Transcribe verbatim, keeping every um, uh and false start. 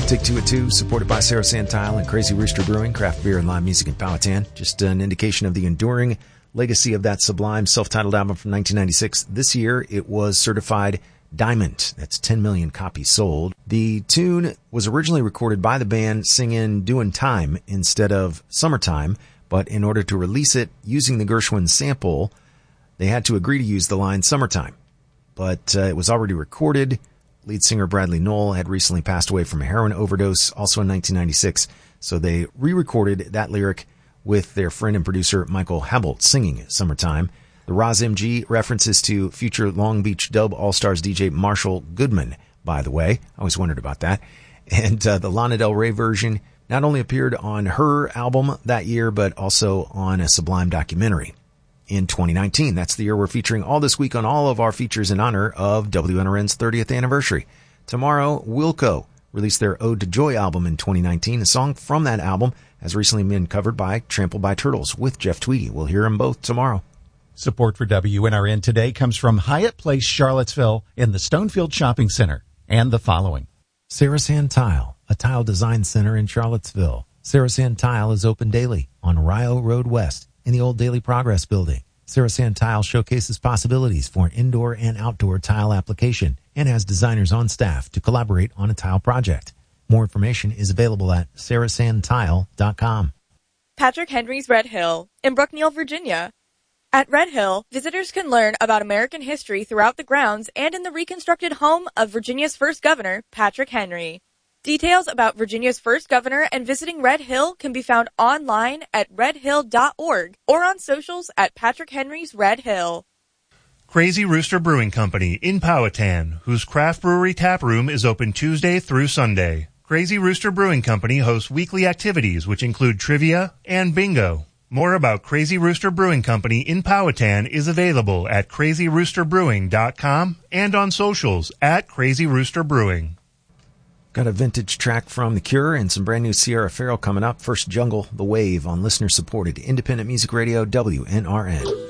Take Two at Two, supported by Sarah Santile and Crazy Rooster Brewing, craft beer and live music in Powhatan. Just an indication of the enduring legacy of that sublime self-titled album from nineteen ninety-six. This year, it was certified Diamond. That's ten million copies sold. The tune was originally recorded by the band singing Doin' Time instead of Summertime, but in order to release it using the Gershwin sample, they had to agree to use the line Summertime. But uh, it was already recorded. Lead singer Bradley Knoll had recently passed away from a heroin overdose, also in nineteen ninety-six, so they re-recorded that lyric with their friend and producer Michael Habolt singing Summertime. The Roz M G references to future Long Beach Dub All-Stars D J Marshall Goodman, by the way. I always wondered about that. And uh, the Lana Del Rey version not only appeared on her album that year, but also on a Sublime documentary in twenty nineteen. That's the year we're featuring all this week on all of our features in honor of W N R N's thirtieth anniversary. Tomorrow, Wilco released their Ode to Joy album in twenty nineteen. A song from that album has recently been covered by Trampled by Turtles with Jeff Tweedy. We'll hear them both tomorrow. Support for W N R N today comes from Hyatt Place, Charlottesville, in the Stonefield Shopping Center, and the following. Sarasan Tile, a tile design center in Charlottesville. Sarasan Tile is open daily on Rio Road West in the old Daily Progress building. Sarasan Tile showcases possibilities for an indoor and outdoor tile application and has designers on staff to collaborate on a tile project. More information is available at sarasan tile dot com. Patrick Henry's Red Hill in Brookneal, Virginia. At Red Hill, visitors can learn about American history throughout the grounds and in the reconstructed home of Virginia's first governor, Patrick Henry. Details about Virginia's first governor and visiting Red Hill can be found online at red hill dot org or on socials at Patrick Henry's Red Hill. Crazy Rooster Brewing Company in Powhatan, whose craft brewery tap room is open Tuesday through Sunday. Crazy Rooster Brewing Company hosts weekly activities which include trivia and bingo. More about Crazy Rooster Brewing Company in Powhatan is available at crazy rooster brewing dot com and on socials at Crazy Rooster Brewing. Got a vintage track from The Cure and some brand new Sierra Farrell coming up. First, Jungle, The Wave on listener-supported independent music radio W N R N.